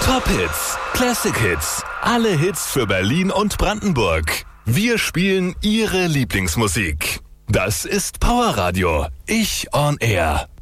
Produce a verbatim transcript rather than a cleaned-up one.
Top Hits, Classic Hits, alle Hits für Berlin und Brandenburg. Wir spielen Ihre Lieblingsmusik. Das ist Powerradio. Ich on Air.